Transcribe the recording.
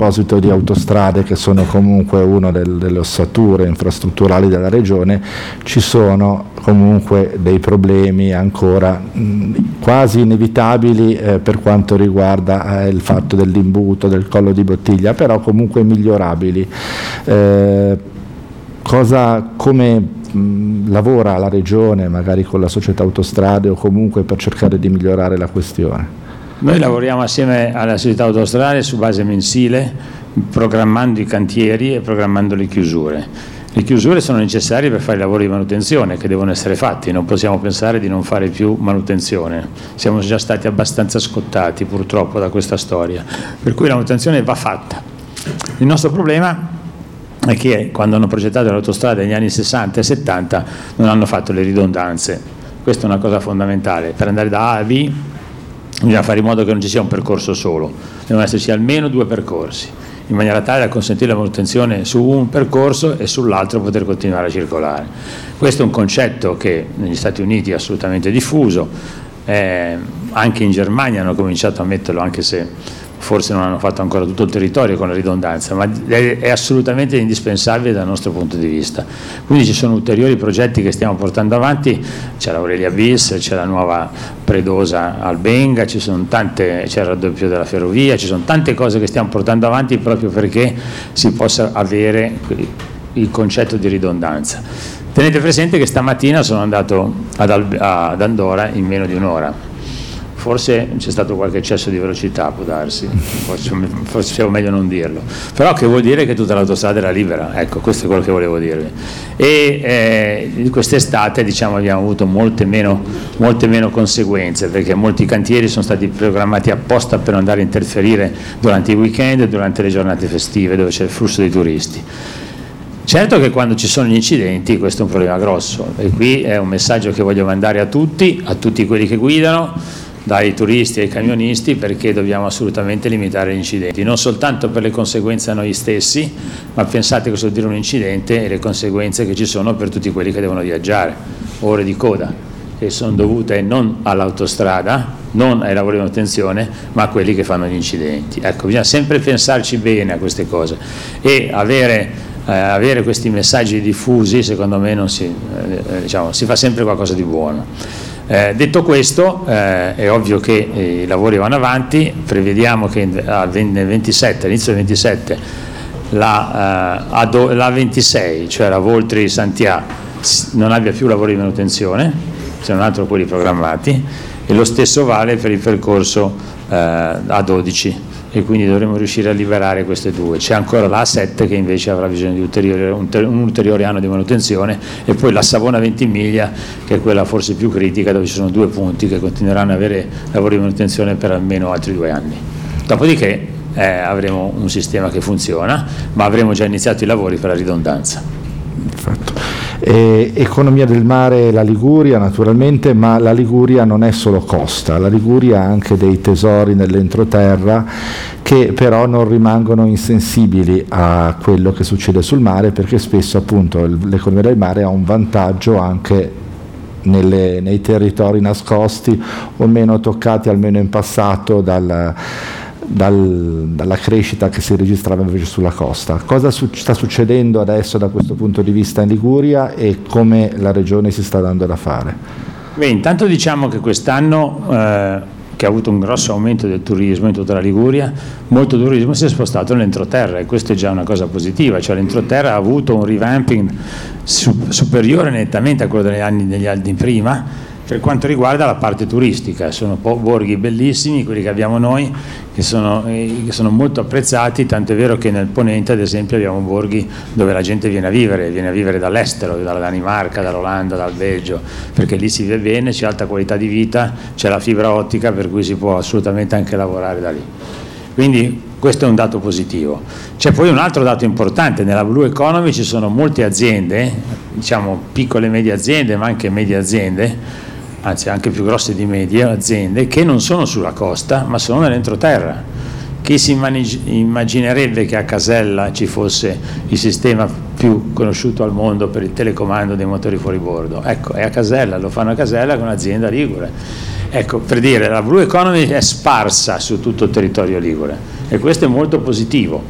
proposito di autostrade, che sono comunque una delle ossature infrastrutturali della regione, ci sono comunque dei problemi ancora quasi inevitabili per quanto riguarda il fatto dell'imbuto, del collo di bottiglia, però comunque migliorabili. Come lavora la regione, magari con la società autostrade, o comunque per cercare di migliorare la questione? Noi lavoriamo assieme alla società autostrade su base mensile, programmando i cantieri e programmando le chiusure. Le chiusure sono necessarie per fare i lavori di manutenzione che devono essere fatti, non possiamo pensare di non fare più manutenzione. Siamo già stati abbastanza scottati purtroppo da questa storia, per cui la manutenzione va fatta. Il nostro problema è che quando hanno progettato le autostrade negli anni 60 e 70 non hanno fatto le ridondanze. Questa è una cosa fondamentale. Per andare da A a B bisogna fare in modo che non ci sia un percorso solo, devono esserci almeno 2 percorsi, in maniera tale da consentire la manutenzione su un percorso e sull'altro poter continuare a circolare. Questo è un concetto che negli Stati Uniti è assolutamente diffuso, anche in Germania hanno cominciato a metterlo, anche se forse non hanno fatto ancora tutto il territorio con la ridondanza, ma è assolutamente indispensabile dal nostro punto di vista. Quindi ci sono ulteriori progetti che stiamo portando avanti, c'è l'Aurelia Bis, c'è la nuova Predosa Albenga, c'è il raddoppio della ferrovia, ci sono tante cose che stiamo portando avanti proprio perché si possa avere il concetto di ridondanza. Tenete presente che stamattina sono andato ad Andorra in meno di un'ora. Forse c'è stato qualche eccesso di velocità, può darsi, forse è meglio non dirlo, però che vuol dire che tutta l'autostrada era libera, ecco, questo è quello che volevo dirvi. E quest'estate diciamo abbiamo avuto molte meno conseguenze, perché molti cantieri sono stati programmati apposta per andare a interferire durante i weekend e durante le giornate festive dove c'è il flusso di turisti. Certo che quando ci sono gli incidenti questo è un problema grosso, e qui è un messaggio che voglio mandare a tutti quelli che guidano, dai turisti ai camionisti, perché dobbiamo assolutamente limitare gli incidenti, non soltanto per le conseguenze a noi stessi, ma pensate cosa vuol dire un incidente e le conseguenze che ci sono per tutti quelli che devono viaggiare, ore di coda, che sono dovute non all'autostrada, non ai lavori di manutenzione, ma a quelli che fanno gli incidenti. Ecco, bisogna sempre pensarci bene a queste cose e avere questi messaggi diffusi, secondo me non si fa sempre qualcosa di buono. Detto questo, è ovvio che i lavori vanno avanti, prevediamo che nel 27, all'inizio del 27, la 26, cioè la Voltri-Santià, non abbia più lavori di manutenzione, se non altro quelli programmati, e lo stesso vale per il percorso A12, e quindi dovremo riuscire a liberare queste due. C'è ancora la A7 che invece avrà bisogno di un ulteriore anno di manutenzione, e poi la Savona Ventimiglia, che è quella forse più critica, dove ci sono 2 punti che continueranno ad avere lavori di manutenzione per almeno altri 2 anni. Dopodiché avremo un sistema che funziona, ma avremo già iniziato i lavori per la ridondanza. Perfetto. Economia del mare, la Liguria naturalmente, ma la Liguria non è solo costa, la Liguria ha anche dei tesori nell'entroterra che però non rimangono insensibili a quello che succede sul mare, perché spesso appunto l'economia del mare ha un vantaggio anche nei territori nascosti o meno toccati, almeno in passato, dalla crescita che si registrava invece sulla costa. Cosa sta succedendo adesso da questo punto di vista in Liguria e come la regione si sta dando da fare? Beh, intanto diciamo che quest'anno che ha avuto un grosso aumento del turismo in tutta la Liguria, molto turismo si è spostato nell'entroterra, e questo è già una cosa positiva, cioè l'entroterra ha avuto un revamping superiore nettamente a quello degli anni prima. Per quanto riguarda la parte turistica, sono borghi bellissimi quelli che abbiamo noi, che sono molto apprezzati, tanto è vero che nel Ponente ad esempio abbiamo borghi dove la gente viene a vivere dall'estero, dalla Danimarca, dall'Olanda, dal Belgio, perché lì si vive bene, c'è alta qualità di vita, c'è la fibra ottica, per cui si può assolutamente anche lavorare da lì. Quindi questo è un dato positivo. C'è poi un altro dato importante: nella Blue Economy ci sono molte aziende, diciamo piccole e medie aziende, ma anche medie aziende, anzi anche più grosse di medie aziende, che non sono sulla costa ma sono nell'entroterra. Chi si immaginerebbe che a Casella ci fosse il sistema più conosciuto al mondo per il telecomando dei motori fuoribordo? Ecco, è a Casella, lo fanno a Casella con un'azienda ligure. Ecco, per dire, la Blue Economy è sparsa su tutto il territorio ligure, e questo è molto positivo.